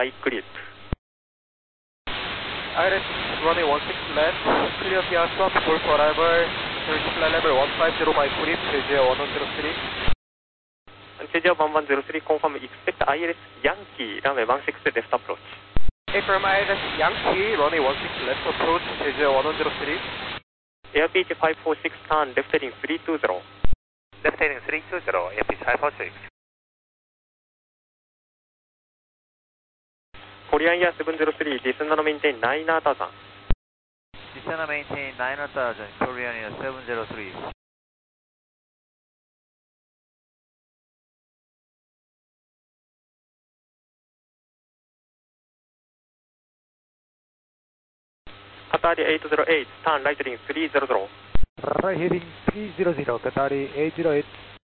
grip. ILS runway 16 left, clear Piazza, full for arrival, flight level 150 by grip, JJ 1103. JJ 1103, confirm expect ILS Yankee, runway 16 left approach. From ILS Yankee, runway 16 left approach, JJ 103. Airbridge 546, turn left heading 320. Left heading 320, Airbridge 546. Korean Air 703, descend and maintain 9000. Descend and maintain 9000, Korean Air 703. Qatari 808, turn right heading 300. Right heading 300, Qatari 808.